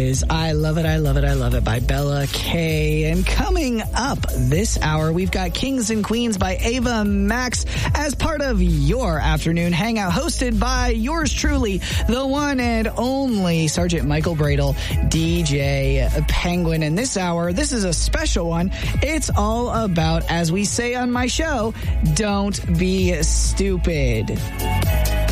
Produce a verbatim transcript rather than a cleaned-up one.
is I Love It, I Love It, I Love It by Bella K. And coming up this hour, we've got Kings and Queens by Ava Max as part of your afternoon hangout, hosted by yours truly, the one and only Sergeant Michael Bradle, D J Penguin. And this hour, this is a special one. It's all about, as we say on my show, don't be stupid.